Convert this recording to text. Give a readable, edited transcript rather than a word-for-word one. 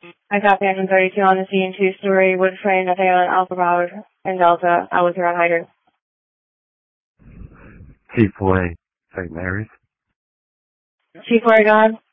I got Phantom 32 on the scene, two-story wood frame, nothing on Alpha Bravo and Delta. I was around Hyder. Chief Way, St. Mary's. Chief Oregon.